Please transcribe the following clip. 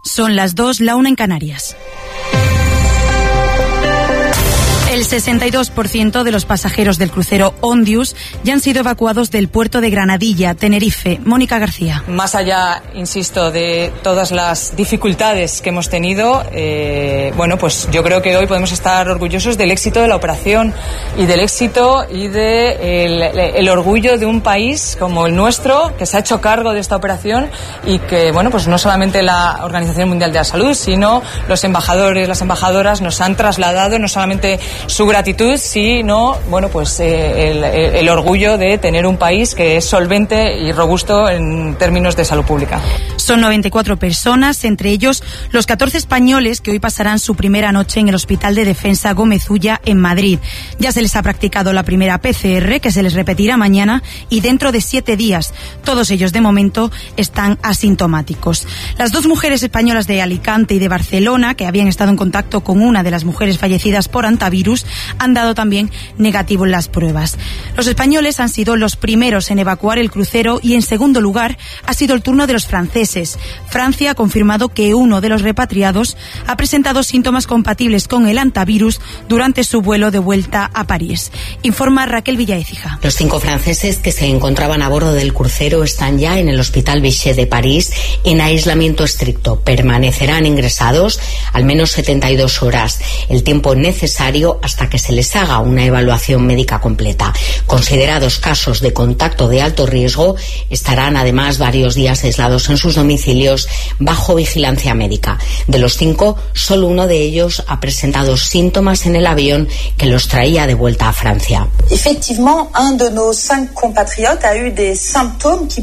Son las 2, la 1 en Canarias. El 62% de los pasajeros del crucero Ondius ya han sido evacuados del puerto de Granadilla, Tenerife. Mónica García. Más allá, insisto, de todas las dificultades que hemos tenido, pues yo creo que hoy podemos estar orgullosos del éxito de la operación y del éxito y el orgullo de un país como el nuestro, que se ha hecho cargo de esta operación y que, pues no solamente la Organización Mundial de la Salud, sino los embajadores, las embajadoras nos han trasladado no solamente su gratitud, sino el orgullo de tener un país que es solvente y robusto en términos de salud pública. Son 94 personas, entre ellos los 14 españoles que hoy pasarán su primera noche en el Hospital de Defensa Gómez Ulla en Madrid. Ya se les ha practicado la primera PCR, que se les repetirá mañana, y dentro de 7 días. Todos ellos, de momento, están asintomáticos. Las 2 mujeres españolas de Alicante y de Barcelona, que habían estado en contacto con una de las mujeres fallecidas por hantavirus, han dado también negativo en las pruebas. Los españoles han sido los primeros en evacuar el crucero y, en segundo lugar, ha sido el turno de los franceses. Francia ha confirmado que uno de los repatriados ha presentado síntomas compatibles con el hantavirus durante su vuelo de vuelta a París. Informa Raquel Villaécija. Los 5 franceses que se encontraban a bordo del crucero están ya en el Hospital Bichat de París en aislamiento estricto. Permanecerán ingresados al menos 72 horas, el tiempo necesario hasta que se les haga una evaluación médica completa. Considerados casos de contacto de alto riesgo, estarán además varios días aislados en sus domicilios bajo vigilancia médica. De los 5, solo uno de ellos ha presentado síntomas en el avión que los traía de vuelta a Francia. Efectivamente, un de nos 5 compatriotes a eu des symptômes